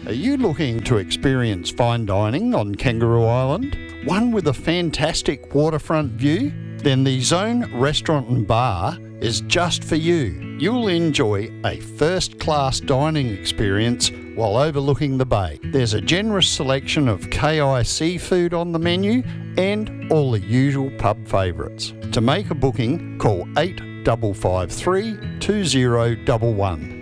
Are you looking to experience fine dining on Kangaroo Island? One with a fantastic waterfront view? Then the Zone Restaurant and Bar is just for you. You'll enjoy a first-class dining experience while overlooking the bay. There's a generous selection of KI seafood on the menu and all the usual pub favourites. To make a booking, call 8553 2011.